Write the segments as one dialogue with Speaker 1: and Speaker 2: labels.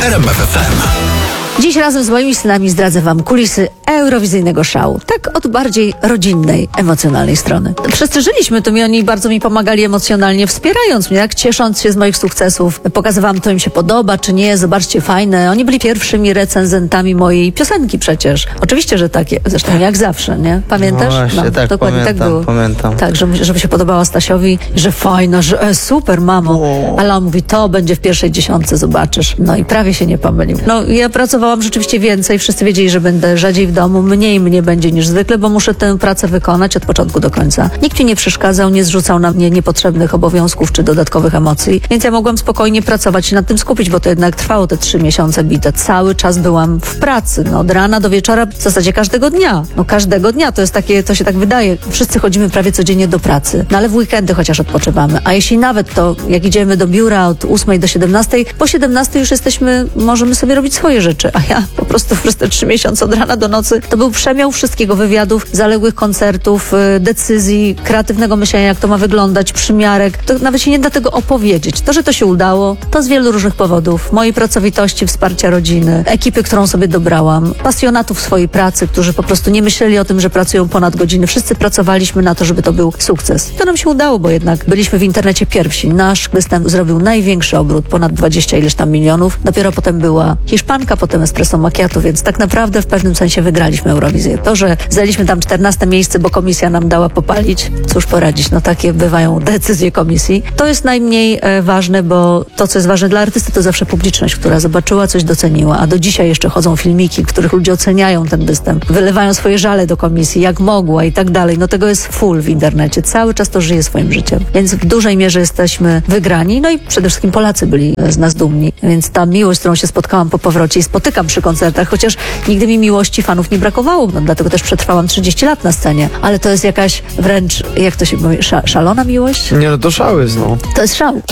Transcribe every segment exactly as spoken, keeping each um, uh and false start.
Speaker 1: R M F F M.
Speaker 2: Dziś razem z moimi synami zdradzę wam kulisy eurowizyjnego szału. Tak od bardziej rodzinnej, emocjonalnej strony. Wszyscy żyliśmy tym i oni bardzo mi pomagali emocjonalnie, wspierając mnie, tak? Ciesząc się z moich sukcesów. Pokazywałam, to im się podoba, czy nie. Zobaczcie, fajne. Oni byli pierwszymi recenzentami mojej piosenki przecież. Oczywiście, że takie. Zresztą jak zawsze, nie? Pamiętasz?
Speaker 3: No właśnie,
Speaker 2: no,
Speaker 3: tak,
Speaker 2: dokładnie
Speaker 3: pamiętam,
Speaker 2: tak było.
Speaker 3: pamiętam.
Speaker 2: Tak, żeby, żeby się podobała Stasiowi, że fajna, że e, super, mamo.
Speaker 3: O.
Speaker 2: Ale on mówi, to będzie w pierwszej dziesiątce, zobaczysz. No i prawie się nie pomylił. No ja pracowałam rzeczywiście więcej. Wszyscy wiedzieli, że będę rzadziej w domu. Mniej mnie będzie niż zwykle, bo muszę tę pracę wykonać od początku do końca. Nikt mi nie przeszkadzał, nie zrzucał na mnie niepotrzebnych obowiązków czy dodatkowych emocji, więc ja mogłam spokojnie pracować się nad tym skupić, bo to jednak trwało te trzy miesiące bite. Cały czas byłam w pracy, no od rana do wieczora, w zasadzie każdego dnia. No każdego dnia, to jest takie, to się tak wydaje. Wszyscy chodzimy prawie codziennie do pracy, no ale w weekendy chociaż odpoczywamy. A jeśli nawet to, jak idziemy do biura od ósmej do siedemnastej, po siedemnastej już jesteśmy, możemy sobie robić swoje rzeczy, a ja po prostu przez te trzy miesiące od rana do nocy, to był przemiał wszystkiego, wywiadów, zaległych koncertów, decyzji, kreatywnego myślenia, jak to ma wyglądać, przymiarek. To nawet się nie da tego opowiedzieć. To, że to się udało, to z wielu różnych powodów. Mojej pracowitości, wsparcia rodziny, ekipy, którą sobie dobrałam, pasjonatów swojej pracy, którzy po prostu nie myśleli o tym, że pracują ponad godziny. Wszyscy pracowaliśmy na to, żeby to był sukces. To nam się udało, bo jednak byliśmy w internecie pierwsi. Nasz występ zrobił największy obrót, ponad dwadzieścia ileś tam milionów. Dopiero potem była Hiszpanka, potem Espresso Macchiato, więc tak naprawdę w pewnym sensie wygraliśmy Eurowizję. To, że zajęliśmy tam czternaste miejsce, bo komisja nam dała popalić, cóż poradzić, no takie bywają decyzje komisji. To jest najmniej e, ważne, bo to, co jest ważne dla artysty, to zawsze publiczność, która zobaczyła, coś doceniła, a do dzisiaj jeszcze chodzą filmiki, w których ludzie oceniają ten występ, wylewają swoje żale do komisji, jak mogła i tak dalej. No tego jest full w internecie. Cały czas to żyje swoim życiem. Więc w dużej mierze jesteśmy wygrani, no i przede wszystkim Polacy byli z nas dumni. Więc ta miłość, z którą się spotkałam po powrocie i spotykam przy koncertach, chociaż nigdy mi miłości fanów nie brakowało, no, dlatego też przetrwałam trzydzieści lat na scenie, ale to jest jakaś wręcz, jak to się mówi, sza, szalona miłość?
Speaker 3: Nie, no to szał jest, no.
Speaker 2: To jest szał.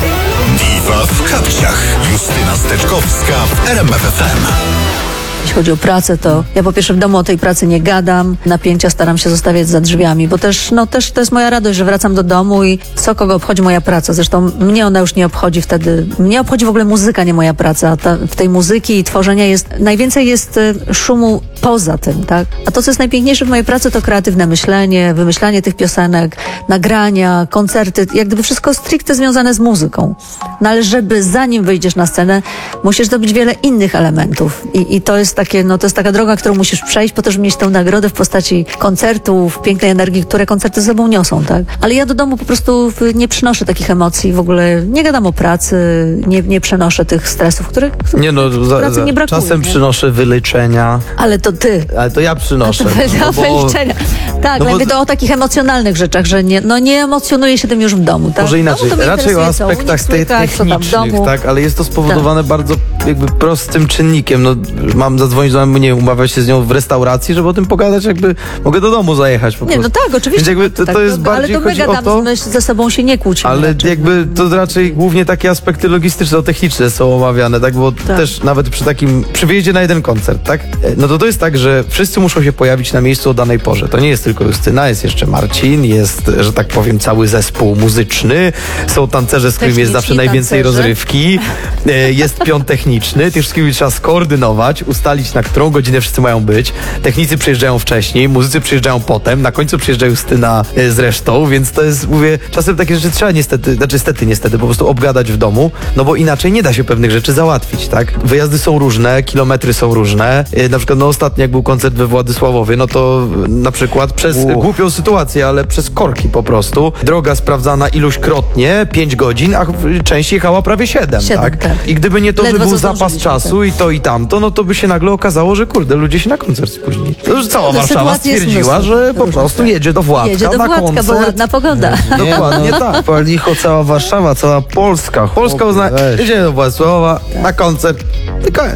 Speaker 1: Diva w kapciach. Justyna Steczkowska w R M F F M.
Speaker 2: Jeśli chodzi o pracę, to ja po pierwsze w domu o tej pracy nie gadam, napięcia staram się zostawiać za drzwiami, bo też, no też to jest moja radość, że wracam do domu i co kogo obchodzi moja praca. Zresztą mnie ona już nie obchodzi wtedy, mnie obchodzi w ogóle muzyka, nie moja praca. Ta, w tej muzyki i tworzenia jest, najwięcej jest y, szumu poza tym, tak? A to, co jest najpiękniejsze w mojej pracy, to kreatywne myślenie, wymyślanie tych piosenek, nagrania, koncerty, jak gdyby wszystko stricte związane z muzyką. No ale żeby zanim wyjdziesz na scenę, musisz zdobyć wiele innych elementów i, i to jest takie, no to jest taka droga, którą musisz przejść po to, żeby mieć tę nagrodę w postaci koncertów, pięknej energii, które koncerty ze sobą niosą, tak? Ale ja do domu po prostu nie przynoszę takich emocji, w ogóle nie gadam o pracy, nie, nie przenoszę tych stresów, których
Speaker 3: Nie no,
Speaker 2: w
Speaker 3: za,
Speaker 2: pracy
Speaker 3: za,
Speaker 2: nie brakuje.
Speaker 3: czasem
Speaker 2: nie?
Speaker 3: przynoszę wyleczenia,
Speaker 2: Ale to ty.
Speaker 3: ale to ja przynoszę.
Speaker 2: To
Speaker 3: no bo,
Speaker 2: wyliczenia. Tak,
Speaker 3: no bo-
Speaker 2: mówię to o takich emocjonalnych rzeczach, że nie, no nie emocjonuję się tym już w domu, tak?
Speaker 3: Może inaczej,
Speaker 2: No, bo to mnie
Speaker 3: raczej o
Speaker 2: interesuje, co u nich
Speaker 3: aspektach tej
Speaker 2: słychać, co tam w
Speaker 3: technicznych,
Speaker 2: domu.
Speaker 3: tak, ale jest to spowodowane bardzo jakby prostym czynnikiem. No, mam zadzwonić do mnie, nie umawiać się z nią w restauracji, żeby o tym pogadać, jakby mogę do domu zajechać po
Speaker 2: Nie,
Speaker 3: prostu.
Speaker 2: no tak, oczywiście.
Speaker 3: Więc jakby to,
Speaker 2: tak,
Speaker 3: to jest
Speaker 2: ale
Speaker 3: bardziej
Speaker 2: to my
Speaker 3: chodzi o
Speaker 2: gadamy,
Speaker 3: to,
Speaker 2: my ze sobą się nie kłócimy.
Speaker 3: ale
Speaker 2: raczej.
Speaker 3: jakby to raczej głównie takie aspekty logistyczno-techniczne są omawiane, tak, bo
Speaker 2: Tak.
Speaker 3: też nawet przy takim, przy wyjeździe na jeden koncert, tak, no to to jest tak, że wszyscy muszą się pojawić na miejscu o danej porze. To nie jest tylko Justyna, jest jeszcze Marcin, jest, że tak powiem, cały zespół muzyczny, są tancerze, z którymi jest
Speaker 2: Techniczni
Speaker 3: zawsze najwięcej
Speaker 2: tancerze.
Speaker 3: rozrywki, e, jest pion techniczny, tych wszystkimi trzeba skoordynować, ustalić, na którą godzinę wszyscy mają być. Technicy przyjeżdżają wcześniej, muzycy przyjeżdżają potem, na końcu przyjeżdża Justyna e, z resztą, więc to jest, mówię, czasem takie rzeczy trzeba niestety, znaczy niestety, niestety, po prostu obgadać w domu, no bo inaczej nie da się pewnych rzeczy załatwić, tak? Wyjazdy są różne, kilometry są różne. E, na przykład, no ostatnio jak był koncert we Władysławowie, no to e, na przykład przez
Speaker 2: Uch.
Speaker 3: głupią sytuację, ale przez korki po prostu. Droga sprawdzana iluśkrotnie, pięć godzin, a część jechała prawie siedem,
Speaker 2: Siedem,
Speaker 3: tak?
Speaker 2: tak.
Speaker 3: I gdyby nie to,
Speaker 2: Ledwo
Speaker 3: że był
Speaker 2: co
Speaker 3: zapas
Speaker 2: zdążyliśmy,
Speaker 3: czasu i to i tamto, no to by się nagle okazało, że kurde, ludzie się na koncert spóźnili. To już cała
Speaker 2: No,
Speaker 3: Warszawa
Speaker 2: sytuacji jest
Speaker 3: stwierdziła,
Speaker 2: mnóstwo
Speaker 3: że po
Speaker 2: różnych,
Speaker 3: prostu
Speaker 2: tak.
Speaker 3: jedzie do Władka
Speaker 2: Jedzie do
Speaker 3: na
Speaker 2: Władka, bo
Speaker 3: koncert.
Speaker 2: ładna pogoda.
Speaker 3: Dokładnie tak.
Speaker 4: Palicho, cała Warszawa, cała Polska.
Speaker 3: Polska
Speaker 4: chłopie,
Speaker 3: uzna,
Speaker 4: weź.
Speaker 3: jedzie do Władysława na koncert i koniec.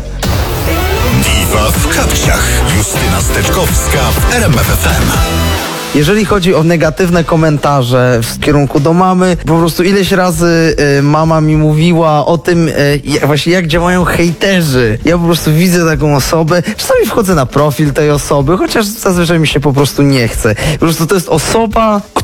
Speaker 1: Diva w kapciach. Justyna Steczkowska w R M F F M.
Speaker 4: Jeżeli chodzi o negatywne komentarze w kierunku do mamy, po prostu ileś razy y, mama mi mówiła o tym, y, jak- właśnie jak działają hejterzy. Ja po prostu widzę taką osobę, czasami wchodzę na profil tej osoby, chociaż zazwyczaj mi się po prostu nie chce. Po prostu to jest osoba, która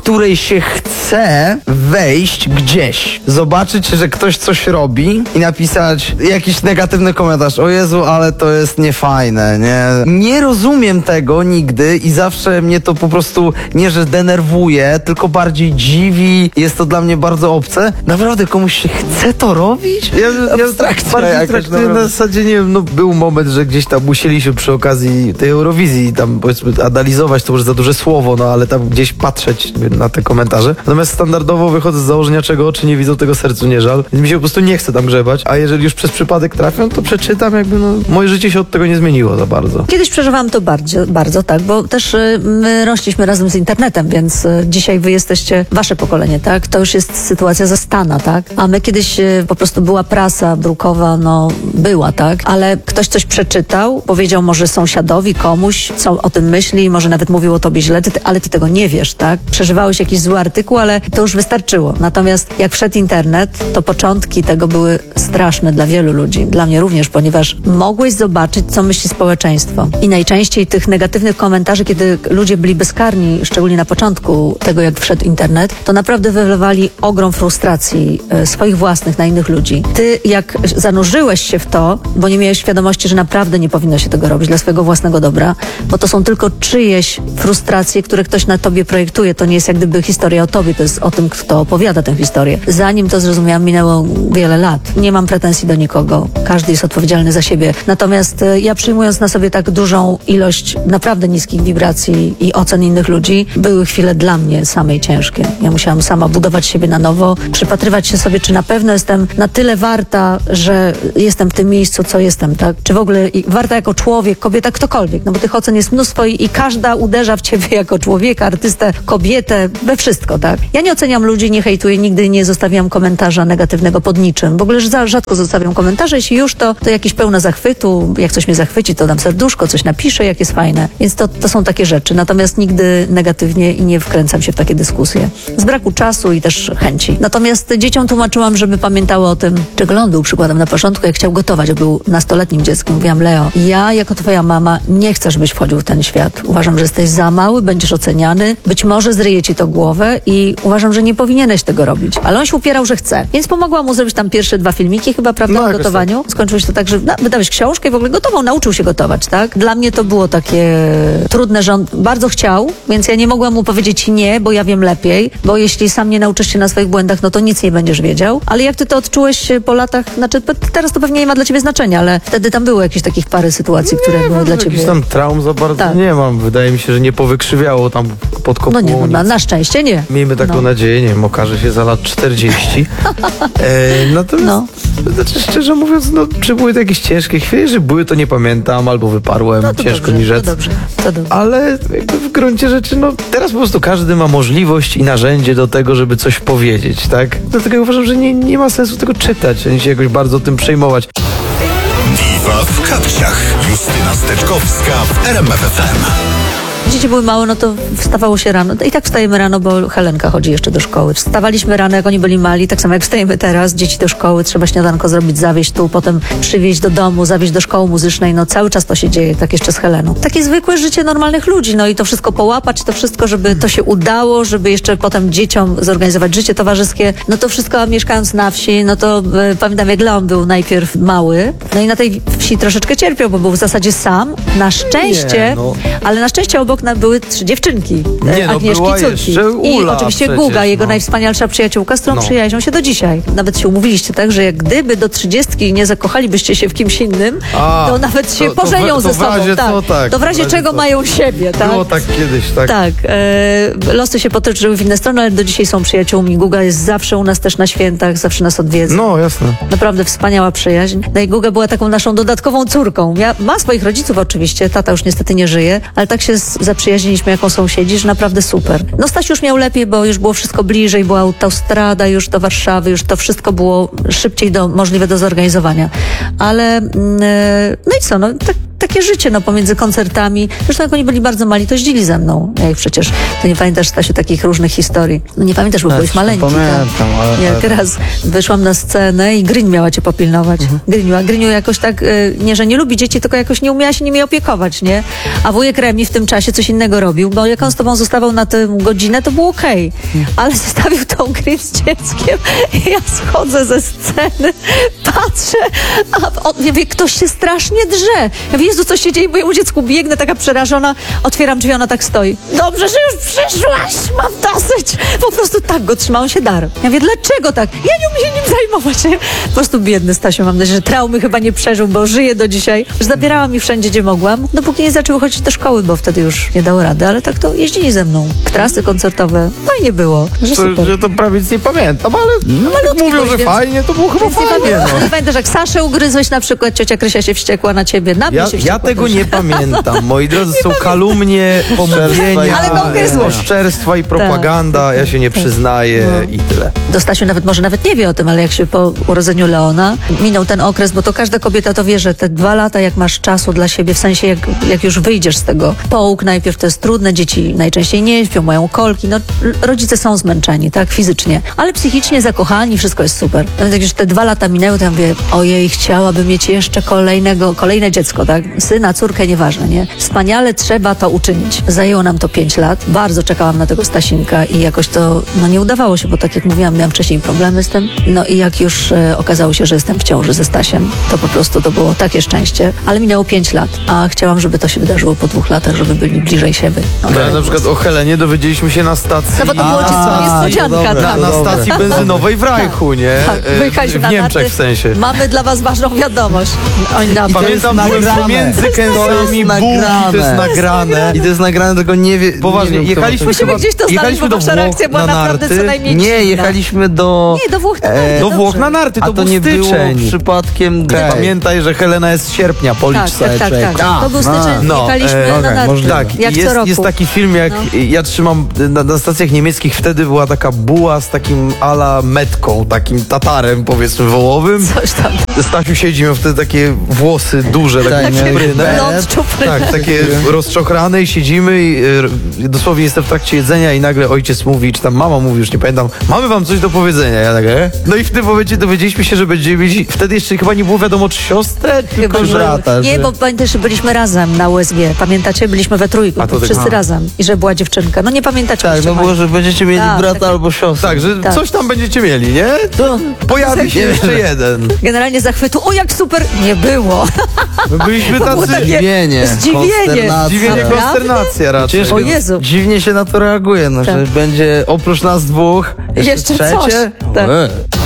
Speaker 4: której się chce wejść gdzieś, zobaczyć, że ktoś coś robi i napisać jakiś negatywny komentarz. O Jezu, ale to jest niefajne, nie? Nie rozumiem tego nigdy i zawsze mnie to po prostu nie, że denerwuje, tylko bardziej dziwi. Jest to dla mnie bardzo obce. Naprawdę komuś się chce to robić?
Speaker 3: Ja, ja
Speaker 4: Abstrakcja
Speaker 3: bardziej
Speaker 4: jakaś,
Speaker 3: traktuję na
Speaker 4: naprawdę.
Speaker 3: zasadzie, nie wiem, no był moment, że gdzieś tam musieliśmy przy okazji tej Eurowizji tam powiedzmy analizować, to może za duże słowo, no ale tam gdzieś patrzeć na te komentarze. Natomiast standardowo wychodzę z założenia, czego oczy nie widzą, tego sercu nie żal. Więc mi się po prostu nie chce tam grzebać, a jeżeli już przez przypadek trafią, to przeczytam, jakby no moje życie się od tego nie zmieniło za bardzo.
Speaker 2: Kiedyś przeżywałam to bardzo, bardzo tak, bo też y, my rośliśmy razem z internetem, więc y, dzisiaj wy jesteście, wasze pokolenie, tak? To już jest sytuacja zastana, tak? A my kiedyś y, po prostu była prasa drukowa, no była, tak? Ale ktoś coś przeczytał, powiedział może sąsiadowi, komuś, co o tym myśli, może nawet mówił o tobie źle, ty, ale ty tego nie wiesz, tak? Przeżywałeś jakiś zły artykuł, ale to już wystarczyło. Natomiast jak wszedł internet, to początki tego były straszne dla wielu ludzi. Dla mnie również, ponieważ mogłeś zobaczyć, co myśli społeczeństwo. I najczęściej tych negatywnych komentarzy, kiedy ludzie byli bezkarni, szczególnie na początku tego, jak wszedł internet, to naprawdę wylewali ogrom frustracji e, swoich własnych na innych ludzi. Ty, jak zanurzyłeś się w to, bo nie miałeś świadomości, że naprawdę nie powinno się tego robić dla swojego własnego dobra, bo to są tylko czyjeś frustracje, które ktoś na tobie projektuje. To nie jest jak gdyby historia o tobie, to jest o tym, kto opowiada tę historię. Zanim to zrozumiałam, minęło wiele lat. Nie mam pretensji do nikogo. Każdy jest odpowiedzialny za siebie. Natomiast e, ja przyjmując na sobie tak dużą ilość naprawdę niskich wibracji i ocen innych ludzi, były chwile dla mnie samej ciężkie. Ja musiałam sama budować siebie na nowo, przypatrywać się sobie, czy na pewno jestem na tyle warta, że jestem w tym miejscu, co jestem, tak? Czy w ogóle i warta jako człowiek, kobieta, ktokolwiek, no bo tych ocen jest mnóstwo i, i każda uderza w ciebie jako człowieka, artystę, kobietę, we wszystko, tak? Ja nie oceniam ludzi, nie hejtuję, nigdy nie zostawiam komentarza negatywnego pod niczym. W ogóle za rzadko zostawiam komentarze, jeśli już, to, to jakieś pełne zachwytu, jak coś mnie zachwyci, to dam serduszko, coś napiszę, jak jest fajne. Więc to, to są takie rzeczy. Natomiast nigdy negatywnie i nie wkręcam się w takie dyskusje. Z braku czasu i też chęci. Natomiast dzieciom tłumaczyłam, żeby pamiętały o tym, czego Lon był przykładem na początku, jak chciał gotować, był nastoletnim dzieckiem. Mówiłam, Leo, ja jako twoja mama nie chcę, żebyś wchodził w ten świat. Uważam, że jesteś za mały, będziesz oceniany, być może zryje ci to głowę i uważam, że nie powinieneś tego robić. Ale on się upierał, że chce. Więc pomogłam mu zrobić tam pierwsze dwa filmiki chyba, prawda,
Speaker 3: No,
Speaker 2: o
Speaker 3: jakoś
Speaker 2: gotowaniu. Skończyło się to tak, że no, wydałeś książkę i w ogóle gotował, nauczył się gotować, tak? Dla mnie to było takie trudne, że on bardzo chciał, więc ja nie mogłam mu powiedzieć nie, bo ja wiem lepiej, bo jeśli sam nie nauczysz się na swoich błędach, no to nic nie będziesz wiedział. Ale jak ty to odczułeś po latach, znaczy teraz to pewnie nie ma dla ciebie znaczenia, ale wtedy tam było jakieś takich parę sytuacji, które
Speaker 3: Nie
Speaker 2: były
Speaker 3: mam
Speaker 2: dla
Speaker 3: jakichś
Speaker 2: ciebie...
Speaker 3: tam traum za bardzo
Speaker 2: Tak.
Speaker 3: nie mam. Wydaje mi się, że nie powykrzywiało tam pod
Speaker 2: No
Speaker 3: kopułą
Speaker 2: nie, no, na,
Speaker 3: nic.
Speaker 2: na szczęście nie.
Speaker 3: Miejmy taką
Speaker 2: No.
Speaker 3: nadzieję, nie wiem, okaże się za lat czterdzieści. e, natomiast,
Speaker 2: No.
Speaker 3: znaczy, szczerze mówiąc, no, czy były to jakieś ciężkie chwile? Że były, to nie pamiętam, albo wyparłem,
Speaker 2: No to
Speaker 3: ciężko
Speaker 2: dobrze,
Speaker 3: mi rzec.
Speaker 2: to dobrze, to dobrze.
Speaker 3: Ale jakby w gruncie rzeczy, no teraz po prostu każdy ma możliwość i narzędzie do tego, żeby coś powiedzieć, tak? Dlatego ja uważam, że nie, nie ma sensu tego czytać, ani się jakoś bardzo tym przejmować.
Speaker 1: Diva w kapciach. Justyna Steczkowska w R M F F M.
Speaker 2: Dzieci były małe, no to wstawało się rano. I tak wstajemy rano, bo Helenka chodzi jeszcze do szkoły. Wstawaliśmy rano, jak oni byli mali, tak samo jak wstajemy teraz. Dzieci do szkoły, trzeba śniadanko zrobić, zawieźć tu, potem przywieźć do domu, zawieźć do szkoły muzycznej. No cały czas to się dzieje, tak jeszcze z Heleną. Takie zwykłe życie normalnych ludzi, no i to wszystko połapać, to wszystko, żeby to się udało, żeby jeszcze potem dzieciom zorganizować życie towarzyskie. No to wszystko mieszkając na wsi, no to e, pamiętam, jak Leon był najpierw mały, no i na tej wsi troszeczkę cierpiał, bo był w zasadzie sam. Na szczęście,
Speaker 3: Nie, no.
Speaker 2: ale na szczęście obok na były trzy dziewczynki. e,
Speaker 3: Nie, no,
Speaker 2: Agnieszki,
Speaker 3: była
Speaker 2: córki.
Speaker 3: jeszcze
Speaker 2: I
Speaker 3: Ula
Speaker 2: oczywiście
Speaker 3: przecież,
Speaker 2: Guga, jego
Speaker 3: no.
Speaker 2: najwspanialsza przyjaciółka, z którą
Speaker 3: No.
Speaker 2: przyjaźnią się do dzisiaj. Nawet się umówiliście, tak, że jak gdyby do trzydziestki nie zakochalibyście się w kimś innym,
Speaker 3: A,
Speaker 2: to nawet się
Speaker 3: to- to w-
Speaker 2: pożenią
Speaker 3: to
Speaker 2: ze
Speaker 3: w
Speaker 2: sobą.
Speaker 3: razie
Speaker 2: tak.
Speaker 3: co, tak,
Speaker 2: To w
Speaker 3: w
Speaker 2: razie
Speaker 3: razie
Speaker 2: czego
Speaker 3: co.
Speaker 2: mają siebie, tak?
Speaker 3: Było tak kiedyś, tak?
Speaker 2: Tak, e, losy się potoczyły w inne strony, ale do dzisiaj są przyjaciółmi. Guga jest zawsze u nas też na świętach, zawsze nas odwiedza.
Speaker 3: No, jasne.
Speaker 2: Naprawdę wspaniała przyjaźń. No i Guga była taką naszą dodatkową córką. Ja, ma swoich rodziców oczywiście, tata już niestety nie żyje, ale tak się z, zaprzyjaźniliśmy jako sąsiedzi, że naprawdę super. No Stasiu już miał lepiej, bo już było wszystko bliżej, była autostrada już do Warszawy, już to wszystko było szybciej do, możliwe do zorganizowania. Ale, mm, e, no i co, no tak takie życie, no pomiędzy koncertami. Zresztą jak oni byli bardzo mali, to jeździli ze mną. Ja ich przecież, to nie pamiętasz, Stasiu, takich różnych historii. No nie pamiętasz, bo byłeś maleńki.
Speaker 4: pamiętam,
Speaker 2: tak?
Speaker 4: ale-
Speaker 2: Jak
Speaker 4: ale-
Speaker 2: raz wyszłam na scenę i Gryń miała cię popilnować.
Speaker 4: Mhm.
Speaker 2: Gryniu, a Gryniu jakoś tak, y, nie, że nie lubi dzieci, tylko jakoś nie umiała się nimi opiekować, nie? A wujek Remi w tym czasie coś innego robił, bo jak on z tobą zostawał na tę godzinę, to było okej. Ale zostawił tą Gryń z dzieckiem i ja schodzę ze sceny, patrzę, a on, ja mówię, ktoś się strasznie drze. Ja mówię, Jezu, co się dzieje? Mojemu dziecku biegnę, taka przerażona, otwieram drzwi, ona tak stoi. Dobrze, że już przyszłaś, mam dosyć. Po prostu tak go trzyma, on się darł. Ja mówię, dlaczego tak? Ja nie umiem się nim zajmować. Nie? Po prostu biedny Stasiu, mam nadzieję, że traumy chyba nie przeżył, bo żyje do dzisiaj. Zabierała mi wszędzie, gdzie mogłam, dopóki nie zaczęły chodzić do szkoły, bo wtedy już nie dało rady, ale tak to jeździli ze mną. Trasy koncertowe, fajnie było. Że
Speaker 3: To,
Speaker 2: super.
Speaker 3: że to prawie nic nie pamiętam, ale jak
Speaker 2: malutki
Speaker 3: mówią,
Speaker 2: byłeś,
Speaker 3: że
Speaker 2: więc-
Speaker 3: fajnie, to było chyba
Speaker 2: Więc nie
Speaker 3: fajnie.
Speaker 2: pamiętam,
Speaker 3: No.
Speaker 2: nie pamiętasz, jak Saszę ugryzłeś na przykład, ciocia Krysia się wściekła na ciebie, na mnie
Speaker 3: Ja,
Speaker 2: się
Speaker 3: ja
Speaker 2: wściekła
Speaker 3: tego
Speaker 2: też.
Speaker 3: nie pamiętam. Moi drodzy, są kalumnie, pomówienia,
Speaker 2: Ale go ugryzło.
Speaker 3: oszczerstwa i propaganda. Ja się nie przyznaję i tyle.
Speaker 2: Do Stasiu nawet może nawet nie wie o tym, ale jak się po urodzeniu Leona minął ten okres, bo to każda kobieta to wie, że te dwa lata jak masz czasu dla siebie, w sensie jak, jak już wyjdziesz z tego połóg, najpierw to jest trudne, dzieci najczęściej nie śpią, mają kolki, no l- rodzice są zmęczeni, tak, fizycznie, ale psychicznie zakochani, wszystko jest super. Nawet jak już te dwa lata minęły, to ja mówię, ojej, chciałabym mieć jeszcze kolejnego, kolejne dziecko, tak, syna, córkę, nieważne, nie? Wspaniale, trzeba to uczynić. Zajęło nam to pięć lat, bardzo czekałam na tego Stasinka i jakoś to, no nie udawało się, bo tak jak mówiłam, miałam wcześniej problemy z tym, no i jak już e, okazało się, że jestem w ciąży ze Stasiem, to po prostu to było takie szczęście, ale minęło pięć lat, a chciałam, żeby to się wydarzyło po dwóch latach, żeby byli bliżej siebie. No,
Speaker 3: Ja na przykład o Helenie dowiedzieliśmy się na stacji.
Speaker 2: no bo to było
Speaker 4: A,
Speaker 2: dziecko
Speaker 4: to
Speaker 2: niespodzianka,
Speaker 4: dobre,
Speaker 2: tak.
Speaker 3: na, na
Speaker 4: dobre.
Speaker 3: stacji benzynowej w Rajchu, nie?
Speaker 2: Tak,
Speaker 3: E,
Speaker 2: wyjechaliśmy
Speaker 3: w
Speaker 2: na
Speaker 3: Niemczech
Speaker 2: narty.
Speaker 3: w sensie.
Speaker 2: Mamy dla was ważną wiadomość. Oni nam
Speaker 3: Pamiętam,
Speaker 4: jest
Speaker 3: byłem
Speaker 4: nagrane.
Speaker 3: pomiędzy
Speaker 4: To jest
Speaker 3: kęsami bułki, to jest nagrane.
Speaker 4: I to jest nagrane, tylko nie wie...
Speaker 3: Poważnie,
Speaker 4: nie wiem, kto-
Speaker 3: jechaliśmy
Speaker 2: Musimy
Speaker 3: chyba,
Speaker 2: gdzieś to znaleźć,
Speaker 3: jechaliśmy
Speaker 2: bo
Speaker 3: do
Speaker 2: wasza
Speaker 3: Włoch
Speaker 2: reakcja była
Speaker 3: na
Speaker 2: naprawdę
Speaker 3: narty.
Speaker 2: co najmniej
Speaker 4: Nie,
Speaker 2: dziwna.
Speaker 4: jechaliśmy do...
Speaker 2: Nie, do Włoch na
Speaker 4: E,
Speaker 2: narty,
Speaker 3: Do
Speaker 2: dobrze.
Speaker 3: Włoch na narty, to,
Speaker 4: A to
Speaker 3: był
Speaker 4: nie było
Speaker 3: styczeń.
Speaker 4: przypadkiem...
Speaker 3: Tak. Pamiętaj, że Helena jest z sierpnia, policz
Speaker 2: Tak,
Speaker 3: sobie,
Speaker 2: tak, tak,
Speaker 3: czek.
Speaker 2: tak. To był styczeń,
Speaker 3: No,
Speaker 2: jechaliśmy
Speaker 3: e,
Speaker 2: na
Speaker 4: okej,
Speaker 2: narty.
Speaker 4: możliwe.
Speaker 3: Tak,
Speaker 2: Jak co
Speaker 3: jest,
Speaker 2: roku.
Speaker 3: jest taki film, jak ja trzymam na, na stacjach niemieckich, wtedy była taka buła z takim ala metką, takim tatarem, powiedzmy, wołowym.
Speaker 2: Coś tam.
Speaker 3: Stasiu siedzi, miał wtedy takie włosy duże, takie
Speaker 4: Tak, miał
Speaker 3: czupryne.
Speaker 4: beret.
Speaker 2: Blond, czupryne.
Speaker 3: Tak, takie rozczochrane i siedzimy i y, dosłownie jestem w trakcie jedzenia i nagle ojciec mówi, czy tam mama mówi, już nie pamiętam, mamy wam coś do powiedzenia. Ja tak, e? No i w tym momencie dowiedzieliśmy się, że będziemy mieli, wtedy jeszcze chyba nie było wiadomo, czy siostrę, tylko
Speaker 2: Chyba,
Speaker 3: że...
Speaker 2: że-
Speaker 4: brata,
Speaker 2: Nie,
Speaker 4: że-
Speaker 2: bo pamiętasz, że byliśmy razem na U S G. Pamiętacie? Byliśmy we trójku,
Speaker 3: A to
Speaker 2: bo
Speaker 3: tak-
Speaker 2: wszyscy
Speaker 3: a.
Speaker 2: razem. I że była dziewczynka. No nie pamiętacie.
Speaker 4: Tak,
Speaker 2: jeszcze
Speaker 4: no było,
Speaker 2: Maja.
Speaker 4: że będziecie mieli
Speaker 2: Tak,
Speaker 4: brata
Speaker 2: tak.
Speaker 4: albo siostrę.
Speaker 3: Tak, że
Speaker 2: Tak.
Speaker 3: coś tam będziecie mieli, nie? To pojawi się jeszcze jeden.
Speaker 2: Generalnie zachwytu. O, jak super! Nie było.
Speaker 3: My byliśmy
Speaker 2: To było
Speaker 3: tacy...
Speaker 2: takie
Speaker 4: Zdziwienie,
Speaker 2: zdziwienie.
Speaker 4: konsternacja.
Speaker 3: Dziwienie,
Speaker 2: Naprawdę?
Speaker 3: konsternacja raczej.
Speaker 4: Ciężko,
Speaker 2: O Jezu.
Speaker 4: dziwnie się na to reaguje, no,
Speaker 2: Tak.
Speaker 4: że będzie oprócz nas dwóch jeszcze,
Speaker 2: Jeszcze
Speaker 4: trzecie.
Speaker 2: coś, tak.
Speaker 4: E.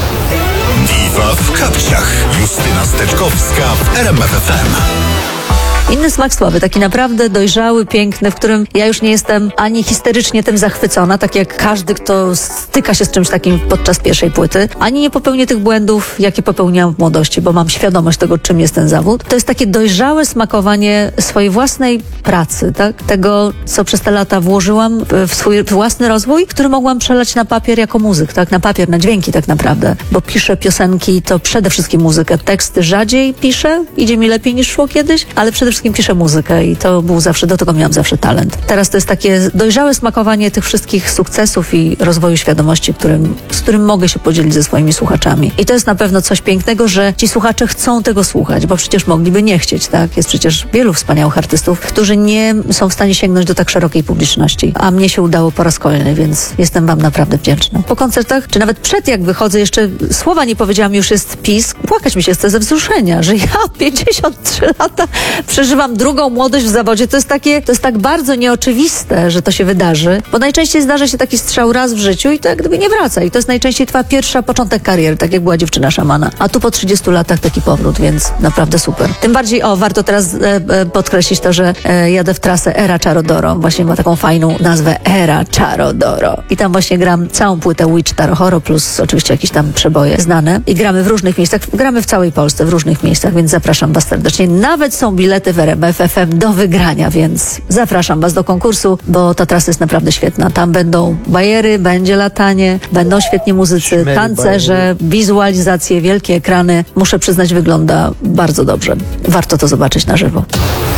Speaker 1: Diwa w kapciach. Justyna Steczkowska w R M F F M.
Speaker 2: Inny smak sławy, taki naprawdę dojrzały, piękny, w którym ja już nie jestem ani histerycznie tym zachwycona, tak jak każdy, kto styka się z czymś takim podczas pierwszej płyty, ani nie popełnię tych błędów, jakie popełniałam w młodości, bo mam świadomość tego, czym jest ten zawód. To jest takie dojrzałe smakowanie swojej własnej pracy, tak? Tego, co przez te lata włożyłam w- w swój własny rozwój, który mogłam przelać na papier jako muzyk, tak? Na papier, na dźwięki tak naprawdę, bo piszę piosenki, to przede wszystkim muzykę. Teksty rzadziej piszę, idzie mi lepiej niż szło kiedyś, ale przede wszystkim piszę muzykę i to był zawsze, do tego miałam zawsze talent. Teraz to jest takie dojrzałe smakowanie tych wszystkich sukcesów i rozwoju świadomości, którym, z którym mogę się podzielić ze swoimi słuchaczami. I to jest na pewno coś pięknego, że ci słuchacze chcą tego słuchać, bo przecież mogliby nie chcieć, tak? Jest przecież wielu wspaniałych artystów, którzy nie są w stanie sięgnąć do tak szerokiej publiczności, a mnie się udało po raz kolejny, więc jestem wam naprawdę wdzięczna. Po koncertach, czy nawet przed jak wychodzę, jeszcze słowa nie powiedziałam, już jest pisk, płakać mi się chce ze wzruszenia, że ja pięćdziesiąt trzy lata przeżywam drugą młodość w zawodzie. To jest takie, to jest tak bardzo nieoczywiste, że to się wydarzy, bo najczęściej zdarza się taki strzał raz w życiu i to jak gdyby nie wraca. I to jest najczęściej twoja pierwsza początek kariery, tak jak była dziewczyna szamana. A tu po trzydziestu latach taki powrót, więc naprawdę super. Tym bardziej, o, warto teraz e, e, podkreślić to, że e, jadę w trasę Era Charodoro. Właśnie ma taką fajną nazwę Era Charodoro. I tam właśnie gram całą płytę Witch Taro Horo plus oczywiście jakieś tam przeboje znane. I gramy w różnych miejscach. Gramy w całej Polsce, w różnych miejscach, więc zapraszam was serdecznie. Nawet są bilety w R M F F M do wygrania, więc zapraszam Was do konkursu, bo ta trasa jest naprawdę świetna. Tam będą bajery, będzie latanie, będą świetni muzycy,
Speaker 3: Szmery,
Speaker 2: tancerze, wizualizacje, wielkie ekrany. Muszę przyznać, wygląda bardzo dobrze. Warto to zobaczyć na żywo.